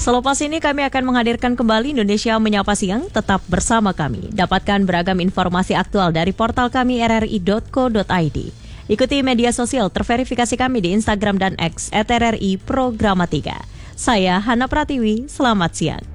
Selepas ini kami akan menghadirkan kembali Indonesia Menyapa Siang. Tetap bersama kami. Dapatkan beragam informasi aktual dari portal kami rri.co.id. Ikuti media sosial terverifikasi kami di Instagram dan X @RRI Programa 3. Saya Hana Pratiwi, selamat siang.